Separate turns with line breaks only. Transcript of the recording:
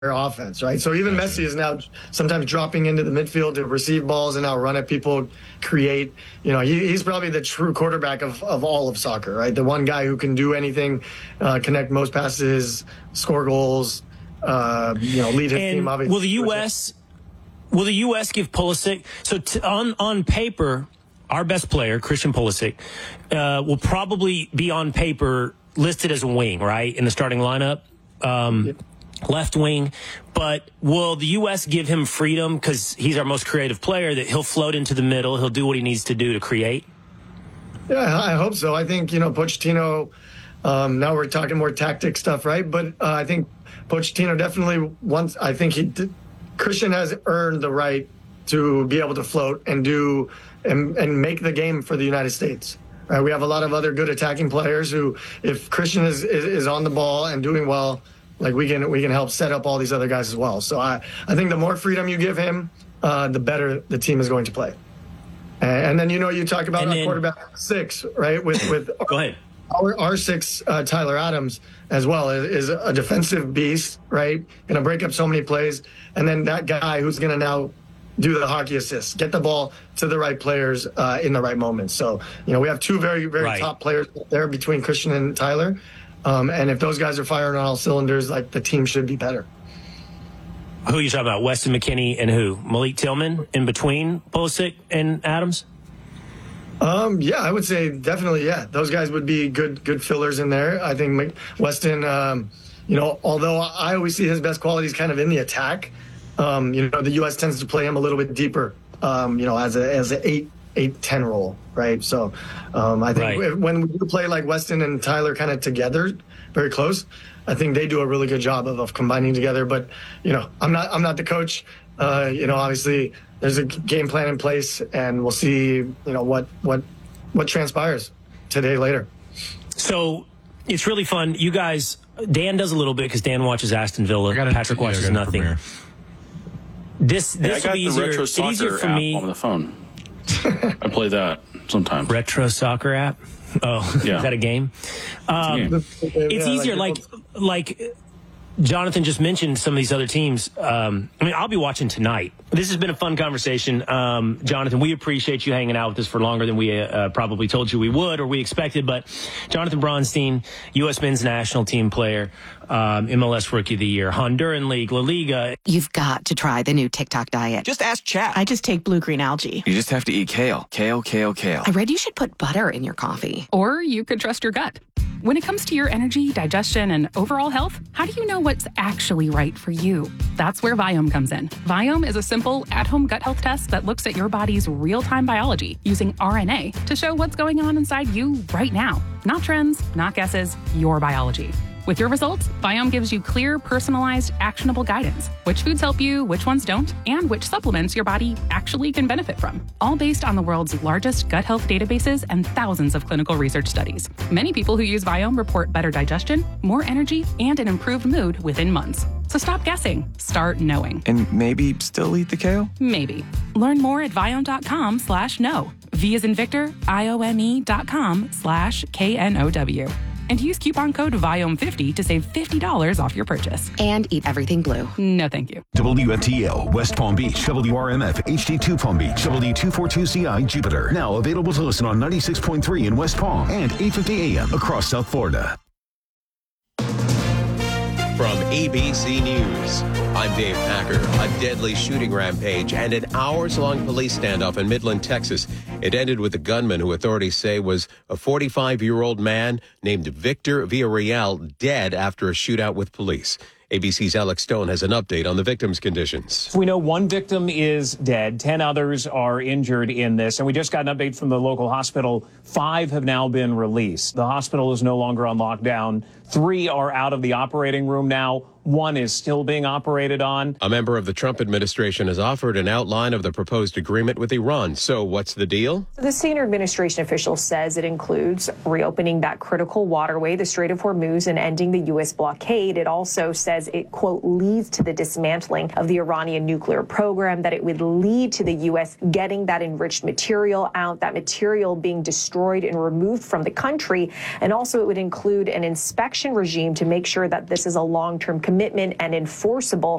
offense, right? So even Messi is now sometimes dropping into the midfield to receive balls and now run at people, create. He's probably the true quarterback of all of soccer, right? The one guy who can do anything, connect most passes, score goals, lead his team. Obviously,
will the U.S. give Pulisic? So on paper, our best player, Christian Pulisic, will probably be on paper listed as a wing, right, in the starting lineup. Left wing, but will the U.S. give him freedom because he's our most creative player, that he'll float into the middle, he'll do what he needs to do to create?
Yeah, I hope so. I think, Pochettino, now we're talking more tactic stuff, right? But I think Pochettino definitely wants, Christian has earned the right to be able to float and do and make the game for the United States. Right? We have a lot of other good attacking players who, if Christian is on the ball and doing well, like we can help set up all these other guys as well. So I think the more freedom you give him, the better the team is going to play. And then you talk about our quarterback 6, right? With
go ahead.
Our 6, Tyler Adams as well is a defensive beast, right? Going to break up so many plays, and then that guy who's going to now do the hockey assists, get the ball to the right players in the right moments. So we have 2 very very top players there between Christian and Tyler. And if those guys are firing on all cylinders, like, the team should be better.
Who are you talking about? Weston McKennie and who? Malik Tillman in between Pulisic and Adams?
Yeah, I would say definitely, yeah. Those guys would be good fillers in there. I think Weston, although I always see his best qualities kind of in the attack, the U.S. tends to play him a little bit deeper, as an 8-10 role, right? So I think when we do play like Weston and Tyler kind of together, very close, I think they do a really good job of combining together. But I'm not the coach. Obviously there's a game plan in place, and we'll see what transpires today later.
So it's really fun. You guys, Dan does a little bit because Dan watches Aston Villa. Patrick watches nothing. This will be easier for me
on the phone. I play that sometimes.
Retro soccer app? Oh, yeah. Is that a game? It's easier. Like Jonathan just mentioned some of these other teams. I'll be watching tonight. This has been a fun conversation. Jonathan, we appreciate you hanging out with us for longer than we probably told you we would or we expected. But Jonathan Bronstein, U.S. men's national team player, MLS Rookie of the Year, Honduran League, La Liga.
You've got to try the new TikTok diet.
Just ask chat.
I just take blue-green algae.
You just have to eat kale. Kale, kale, kale.
I read you should put butter in your coffee.
Or you could trust your gut. When it comes to your energy, digestion, and overall health, how do you know what's actually right for you? That's where Viome comes in. Viome is a simple, at-home gut health test that looks at your body's real-time biology using RNA to show what's going on inside you right now. Not trends, not guesses, your biology. With your results, Viome gives you clear, personalized, actionable guidance. Which foods help you, which ones don't, and which supplements your body actually can benefit from. All based on the world's largest gut health databases and thousands of clinical research studies. Many people who use Viome report better digestion, more energy, and an improved mood within months. So stop guessing. Start knowing.
And maybe still eat the kale?
Maybe. Learn more at Viome.com/know. V as in Victor, IOME.com/KNOW. And use coupon code VIOME50 to save $50 off your purchase.
And eat everything blue.
No, thank you.
WFTL, West Palm Beach, WRMF, HD2 Palm Beach, W242CI, Jupiter. Now available to listen on 96.3 in West Palm and 850 AM across South Florida.
From ABC News, I'm Dave Packer. A deadly shooting rampage and an hours-long police standoff in Midland, Texas. It ended with a gunman who authorities say was a 45-year-old man named Victor Villarreal dead after a shootout with police. ABC's Alex Stone has an update on the victim's conditions.
We know one victim is dead. 10 others are injured in this. And we just got an update from the local hospital. 5 have now been released. The hospital is no longer on lockdown. 3 are out of the operating room now. 1 is still being operated on.
A member of the Trump administration has offered an outline of the proposed agreement with Iran. So what's the deal?
The senior administration official says it includes reopening that critical waterway, the Strait of Hormuz, and ending the U.S. blockade. It also says it, quote, leads to the dismantling of the Iranian nuclear program, that it would lead to the U.S. getting that enriched material out, that material being destroyed and removed from the country. And also it would include an inspection regime to make sure that this is a long-term commitment commitment and enforceable.